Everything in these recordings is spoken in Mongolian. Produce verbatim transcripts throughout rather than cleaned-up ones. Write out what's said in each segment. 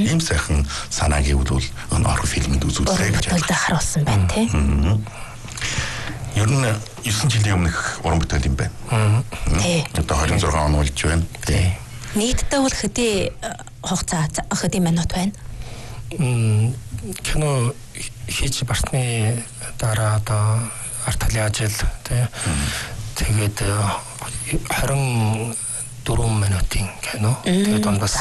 Ийм сайхан санааг ивэл өн орхон фильмэд үзүүлсэй гэж бодолтой харуулсан байна тий. Ер нь есөн жилийн өмнөх уран бүтээл юм байна. Тий. Одоо двадцать шесть он болж байна. Тий. Нийтдээ бол хэдий хугацаа хэдий минут байна? Мм кино хийж барсны дараа одоо арт талын ажил тий. Тэгээд twenty-four минутын кино. Тэгээд ондоос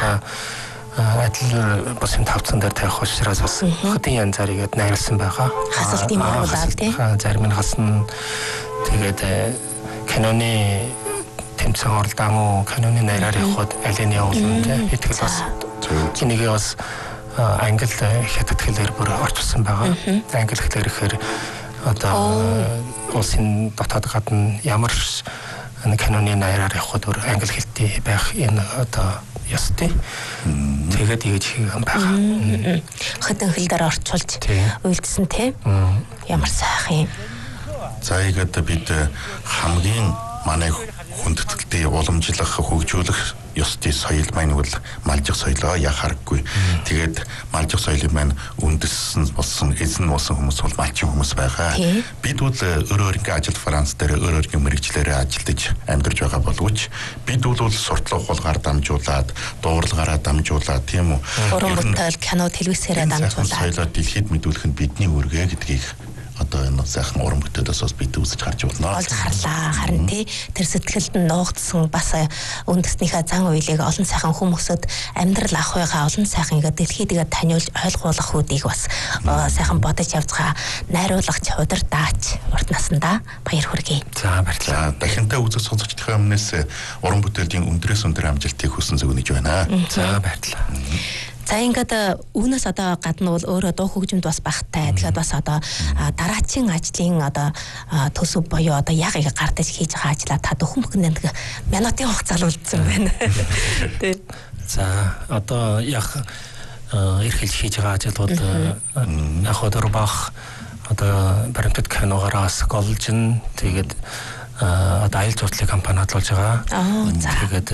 адил бас юм тавцсан дээр тавих учраас бас хөдийн янзаар игээд найруулсан байгаа. Хасалтын байгууллага тий. Зарим нь хасан тэгээд киноны тэмцээн оролдоон уу киноны найраар явахад алины явуулна тий. Итгэл бас киногийн бас англи хятад хэлээр бүр орчуулсан байгаа. Англи хэлээр ихээр одоо улсын дотоод гадна ямар киноны найраар явахад бүр англи хэлтэй байх энэ одоо ястэй. Тэгээд ийгэж хийгэн байгаа. Хөдөн хэлээр орчуулж үйлдсэн тий. Ямар сайхан юм. За ийгээд бид хамгийн манай хүндэтгэлтэй уламжлах хөгжүүлэх ёстой соёл маань бол малжих соёлоо яхааргүй. Тэгээд малжих соёлын маань үндэс болсон эзэн болсон хүмүүс бол малчин хүмүүс байгаа. Бид бол өөр өөрийн ажил Франц дээр өөр өөрийн мэрэгчлэрээ ажиллаж амьдарч байгаа боловч бид бол суртлага ухуулгаар дамжуулаад, дууралгаараа дамжуулаад тийм үү. Уран бүтээл, кино, телевизээрээ дамжуулаад соёлоо дэлхийд мэдүүлэх нь бидний үүргээ гэдгийг одоо энэ сайхан уран бүтээлээс бас бид үзэж харж байна. Олж харлаа. Харин тий тэр сэтгэлд нь нуугдсан бас үндэснийхээ зан үйлийг олон сайхан хүмүүсэд амьдрал авах байгаа олон сайхан ингээ дэлхийд игээ таниулж ойлгуулах үүдийг бас сайхан бодож явж байгаа найруулгач удирдаач урт насандаа баяр хүргэе. За баярлалаа. Дахинтай үзэж сонсогчдын өмнөөс уран бүтээлийн өндрөөс өндөр амжилтыг хүсэн зөвнөж байна. За баярлалаа. За ингээд үүнээс одоо гадна бол өөрөө дуу хөгжимд бас багтай. Тэгэхээр бас одоо дараачийн ажлын одоо төсөв боёо одоо яг яг гардаж хийж байгаа ажлаа та дөхөн бүхэн нэг минутын хугацаа л үлдсэн байна. Тэ. За одоо яг эрхэлж хийж байгаа ажил бол яг одоо бах одоо баримтат киногоороос голжин тэгээд одоо аялал жуулчлалын компани хадлуулж байгаа. Тэгээд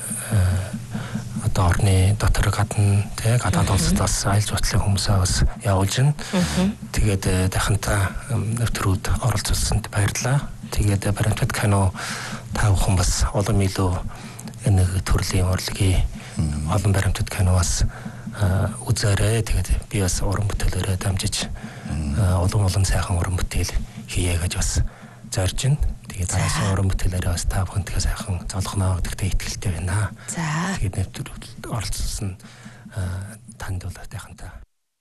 одоо орны дотор гадна тий гадаад улсаас аялал жуулчлалын хүмүүсээ бас явуулж байна. Тэгээд дахинтаа нэвтрүүд оролцуулсанд баярлалаа. Тэгээд баримтат кино та бүхэн бас олон илүү энэ төрлийн урлагийн олон баримтат киноос үзээрэй. Тэгээд би бас уран бүтээлээрээ дамжиж олон олон сайхан уран бүтээл хийе гэж бас зорж байна. Тэгээд дараагийн уран бүтээлээрээ бас та бүхэнтэйгээ сайхан золгоно гэдэгт итгэлтэй байна. За. Тэгээд нэвтрүүлэлд оролцсон танд бол тайхантай.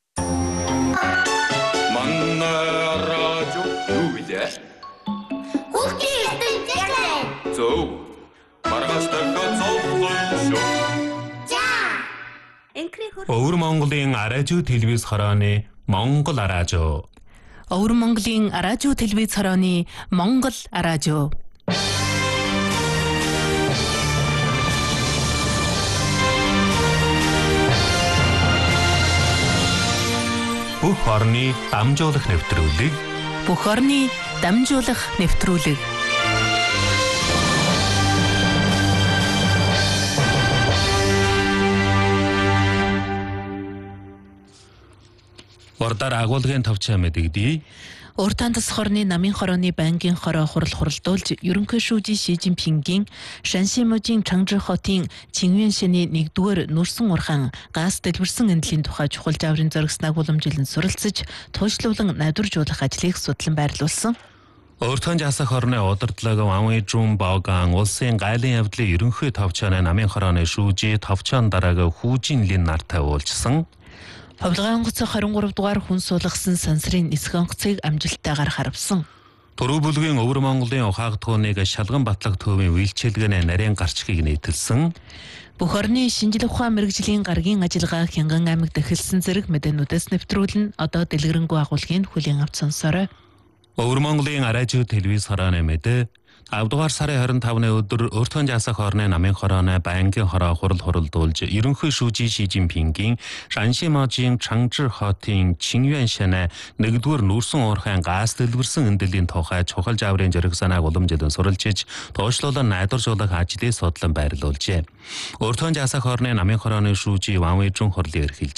Манна радио нүвэ. Хүүхдийн ертөнцийн Зөв. Маргааш дахиад зовлон шүү. За. Өвөр Монголын радио телевиз хорооны Монгол радио. Өвөр Монголын радио телевиз хорооны Монгол радио. Бүх орны дамжуулах нэвтрүүлэг. Бүх орны дамжуулах нэвтрүүлэг. Урдаар агуулгын товчоо мэдэгдээ. Уртан тас хорны намын хорооны байнгын хороо хурал хуралдуулж ерөнхий шүүжи Ши Жинпингийн Шаншимужийн Чангжи хотын Чингюэн шины нэгдүгээр нүрсэн урхан газ дэлбэрсэн эндлийн тухай чухал жаврын зөргснаг уламжилан суралцж туйшлуулан найдваржуулах ажлыг судлан байрлуулсан. Өөртөө жасах хорны удирдлага Ван Жун Баоган улсын гайлын явдлын ерөнхий товчооны намын хорооны шүүжи товчоон дараагаа Хүжин Лин нартай уулзсан. Хувилгын онгоцоо twenty-three дугаар хүн суулгасан сансрын нисэх онгоцыг амжилттайгаар харавсан. Төрөө бүлгийн Өвөр Монголын ухаагдхууныг шалган батлах төвийн үйлчилгээний нарийн гарчгийг нийтэлсэн. Бүх орны шинжлэх ухаан мэрэгжлийн гаргийн ажиллагаа Хянган аймагт эхэлсэн зэрэг мэдээнүүдээс нэвтрүүлэн одоо дэлгэрэнгүй агуулгын хүлээн авч сонсорой. Өвөр Монголын радио телевиз хорооны мэдээ авдугаар сарын twenty-five-ны өдөр өөртөө жасах хорны намын хорооны байнгын хороо хурал хуралдуулж ерөнхий шүүжи Ши Жинпингийн Шаншимужийн Чангжи хотын Чингюэн шинэ нэгдүгээр нүрсэн уурхайн газ дэлбэрсэн эндэлийн тухай чухал жаврын зэрэг санааг уламжилан суралцж туушлуулан найдваржуулах ажлыг судлан байрлуулжээ. Өөртөө жасах хорны намын хорооны шүүжи Ван Жун хурлын эрхэлж